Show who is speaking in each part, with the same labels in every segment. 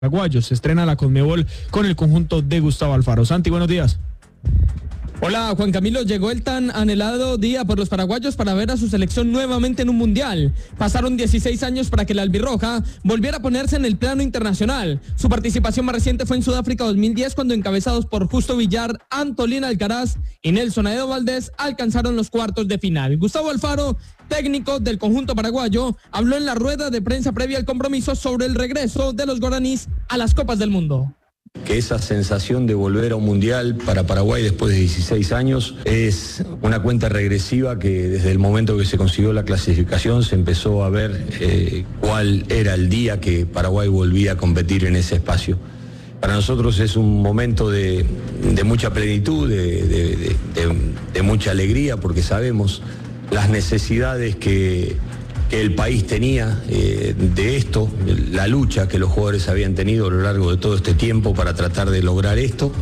Speaker 1: paraguayos. Se estrena la Conmebol con el conjunto de Gustavo Alfaro. Santi, buenos días.
Speaker 2: Hola Juan Camilo, llegó el tan anhelado día por los paraguayos para ver a su selección nuevamente en un mundial. Pasaron 16 años para que la albirroja volviera a ponerse en el plano internacional. Su participación más reciente fue en Sudáfrica 2010 cuando encabezados por Justo Villar, Antolín Alcaraz y Nelson Aedo Valdés alcanzaron los cuartos de final. Gustavo Alfaro, técnico del conjunto paraguayo, habló en la rueda de prensa previa al compromiso sobre el regreso de los guaraníes a las Copas del Mundo.
Speaker 3: Que esa sensación de volver a un mundial para Paraguay después de 16 años es una cuenta regresiva que desde el momento que se consiguió la clasificación se empezó a ver cuál era el día que Paraguay volvía a competir en ese espacio. Para nosotros es un momento de mucha plenitud, de mucha alegría, porque sabemos las necesidades que el país tenía de esto, la lucha que los jugadores habían tenido a lo largo de todo este tiempo para tratar de lograr esto.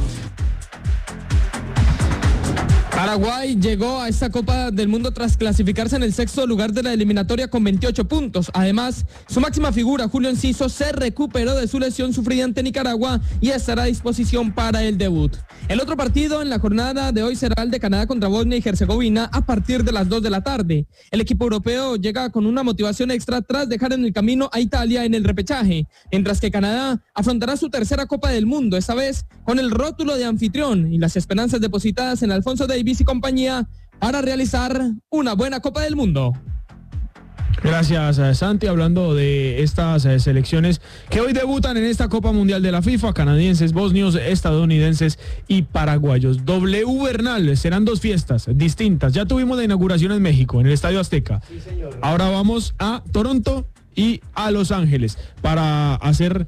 Speaker 2: Paraguay llegó a esta Copa del Mundo tras clasificarse en el sexto lugar de la eliminatoria con 28 puntos. Además, su máxima figura, Julio Enciso, se recuperó de su lesión sufrida ante Nicaragua y estará a disposición para el debut. El otro partido en la jornada de hoy será el de Canadá contra Bosnia y Herzegovina a partir de las 2 de la tarde. El equipo europeo llega con una motivación extra tras dejar en el camino a Italia en el repechaje, mientras que Canadá afrontará su tercera Copa del Mundo, esta vez con el rótulo de anfitrión y las esperanzas depositadas en Alfonso Davies y compañía para realizar una buena Copa del Mundo.
Speaker 1: Gracias, Santi. Hablando de estas selecciones que hoy debutan en esta Copa Mundial de la FIFA, canadienses, bosnios, estadounidenses y paraguayos. W Bernal, serán 2 fiestas distintas. Ya tuvimos la inauguración en México, en el Estadio Azteca. Sí, señor. Ahora vamos a Toronto y a Los Ángeles para hacer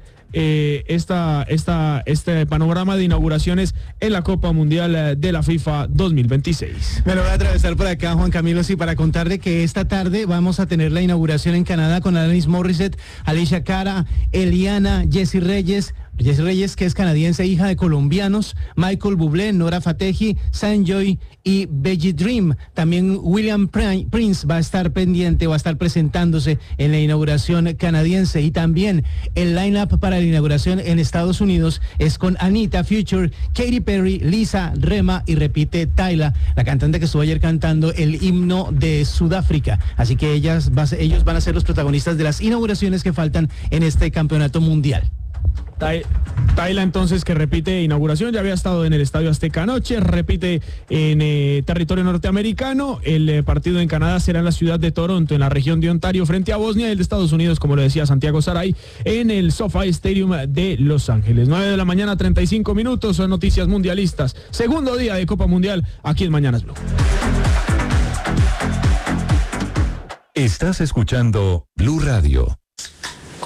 Speaker 1: este panorama de inauguraciones en la Copa Mundial de la FIFA 2026.
Speaker 4: Me lo voy a atravesar por acá, Juan Camilo, sí, para contarle que esta tarde vamos a tener la inauguración en Canadá con Alanis Morissette, Alicia Cara, Eliana, Jessie Reyes, que es canadiense, hija de colombianos, Michael Bublé, Nora Fatehi, Sanjoy y Veggie Dream. También William Prince va a estar pendiente, va a estar presentándose en la inauguración canadiense. Y también el line-up para la inauguración en Estados Unidos es con Anita, Future, Katy Perry, Lisa, Rema y repite Tyla, la cantante que estuvo ayer cantando el himno de Sudáfrica. Así que ellos van a ser los protagonistas de las inauguraciones que faltan en este campeonato mundial.
Speaker 1: Tyla entonces, que repite inauguración, ya había estado en el Estadio Azteca anoche, repite en territorio norteamericano. El partido en Canadá será en la ciudad de Toronto, en la región de Ontario, frente a Bosnia, y el de Estados Unidos, como lo decía Santiago Saray, en el SoFi Stadium de Los Ángeles. 9 de la mañana, 35 minutos, son noticias mundialistas. Segundo día de Copa Mundial, aquí en Mañanas Blue.
Speaker 5: Estás escuchando Blue Radio.